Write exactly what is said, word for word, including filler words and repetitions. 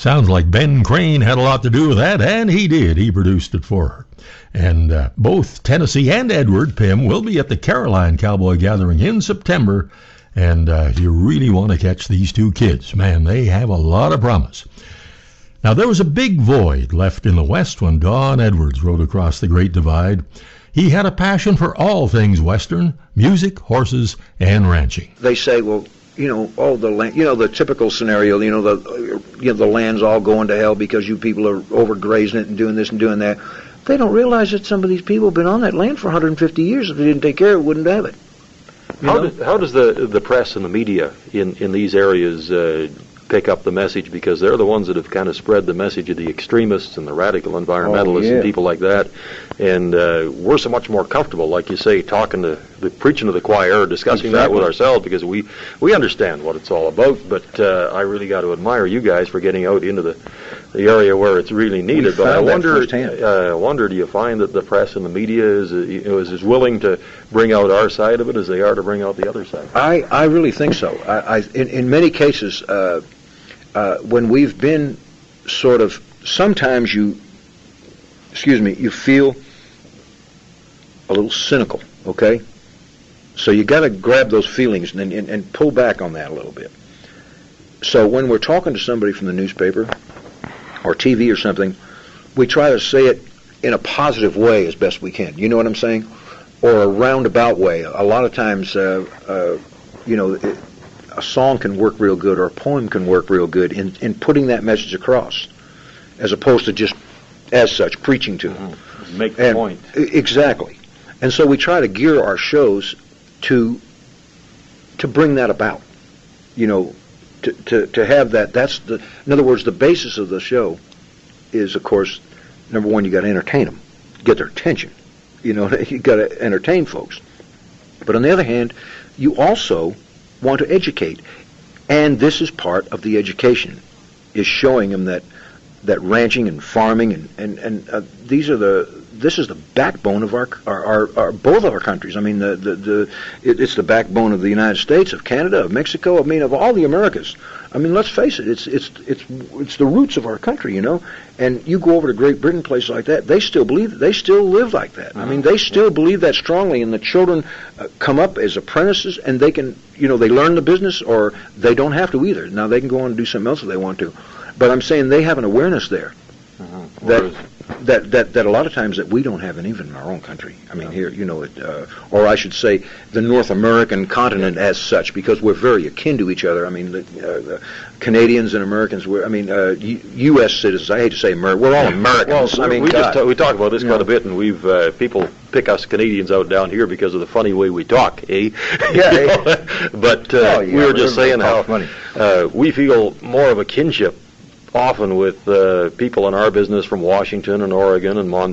Sounds like Ben Crane had a lot to do with that, and he did. He produced it for her. And uh, both Tennessee and Edward Pym will be at the Caroline Cowboy Gathering in September, and uh, you really want to catch these two kids. Man, they have a lot of promise. Now, there was a big void left in the West when Don Edwards rode across the Great Divide. He had a passion for all things Western, music, horses, and ranching. They say, well, you know, all the land, you know, the typical scenario, you know, the you know, the land's all going to hell because you people are overgrazing it and doing this and doing that. They don't realize that some of these people have been on that land for one hundred fifty years. If they didn't take care of it, wouldn't have it. You how, know? do, how does the the press and the media in, in these areas uh, pick up the message? Because they're the ones that have kind of spread the message of the extremists and the radical environmentalists oh, yeah. and people like that. And uh, we're so much more comfortable, like you say, talking to the preaching to the choir, discussing exactly. that with ourselves, because we we understand what it's all about. But uh, I really got to admire you guys for getting out into the the area where it's really needed. But I wonder, uh, I wonder, do you find that the press and the media is uh, you know, is as willing to bring out our side of it as they are to bring out the other side? I, I really think so. I, I in, in many cases, uh, uh, when we've been sort of, sometimes you, excuse me, you feel a little cynical, okay? So you got to grab those feelings and, and, and pull back on that a little bit. So when we're talking to somebody from the newspaper or T V or something, we try to say it in a positive way as best we can. You know what I'm saying? Or a roundabout way. A lot of times, uh, uh, you know, it, a song can work real good or a poem can work real good in, in putting that message across, as opposed to just, as such, preaching to them. Mm-hmm. Make the and, point. Exactly. And so we try to gear our shows to to bring that about. You know, to, to, to have that. That's the. In other words, the basis of the show is, of course, number one, you got to entertain them, get their attention. You know, you got to entertain folks. But on the other hand, you also want to educate, and this is part of the education, is showing them that that ranching and farming and and and uh, these are the. This is the backbone of our, our, our, our both of our countries. I mean, the the, the it, it's the backbone of the United States, of Canada, of Mexico. I mean, of all the Americas. I mean, let's face it. It's it's it's it's the roots of our country, you know. And you go over to Great Britain, places like that, they still believe it. They still live like that. I mean, they still believe that strongly. And the children uh, come up as apprentices, and they can, you know, they learn the business, or they don't have to either. Now they can go on and do something else if they want to. But I'm saying they have an awareness there. Mm-hmm. That that that that a lot of times that we don't have, and even in our own country. I mean, here, you know, it, uh, or I should say, the North American continent as such, because we're very akin to each other. I mean, the, uh, the Canadians and Americans. We're, I mean, uh, U S citizens. I hate to say American. We're all Americans. Well, I mean, we God. just ta- we talk about this You quite know. a bit, and we've uh, people pick us Canadians out down here because of the funny way we talk, eh? Yeah. You know? But uh, Oh, yeah, we were just saying how funny. uh, we feel more of a kinship often with uh, people in our business from Washington and Oregon and Montana.